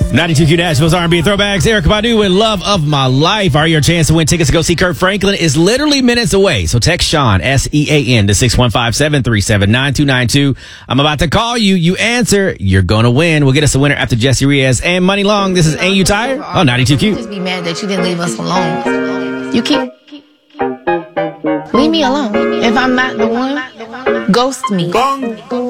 92Q Nashville's R&B throwbacks. Erykah Badu and Love of My Life. Are your chance to win tickets to go see Kirk Franklin is literally minutes away. So text Sean, SEAN, to 615-737-9292. I'm about to call you. You answer, you're going to win. We'll get us a winner after Jesse Riaz and Money Long. This is Ain't You Tired? Oh, 92Q. Just be mad that you didn't leave us alone. You keep... Leave me alone. If I'm not the one, ghost me.